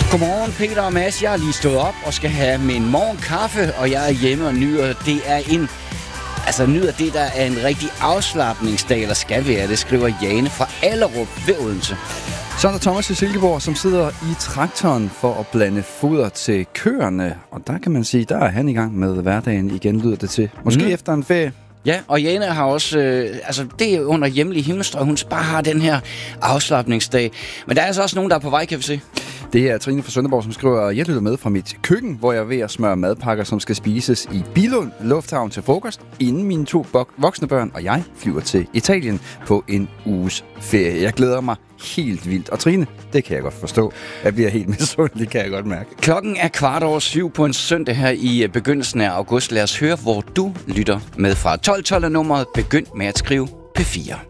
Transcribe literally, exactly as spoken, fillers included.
Godmorgen, Peter og Mads. Jeg er lige stået op og skal have min morgenkaffe, og jeg er hjemme og nyder. Det er en... Altså, nyder det, der er en rigtig afslapningsdag, eller skal være. Det skriver Jane fra Allerup ved Odense. Så er der Thomas i Silkeborg, som sidder i traktoren for at blande foder til køerne. Og der kan man sige, der er han i gang med hverdagen igen, lyder det til. Måske mm. efter en ferie. Ja, og Jane har også, øh, altså det er under hjemlig himmelstrøg, hun bare har den her afslapningsdag. Men der er altså også nogen, der er på vej, kan vi se. Det er Trine fra Sønderborg, som skriver, jeg lytter med fra mit køkken, hvor jeg er ved at smøre madpakker, som skal spises i Billund Lufthavn til frokost, inden mine to voksne børn og jeg flyver til Italien på en uges ferie. Jeg glæder mig helt vildt. Og Trine, det kan jeg godt forstå. Jeg bliver helt misundelig, kan jeg godt mærke. Klokken er kvart over syv på en søndag her i begyndelsen af august. Lad os høre, hvor du lytter med fra. tolv tolv er nummeret. Begynd med at skrive P fire.